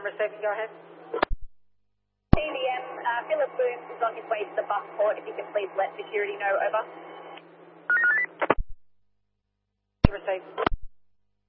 receiving, go ahead. TVM, Philip Booms is on his way to the bus port. If you can please let security know, over. Received.